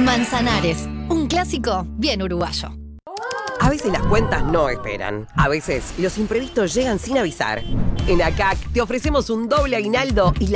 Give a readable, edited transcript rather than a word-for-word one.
Manzanares, un clásico bien uruguayo. A veces las cuentas no esperan. A veces los imprevistos llegan sin avisar. En ACAC te ofrecemos un doble aguinaldo y la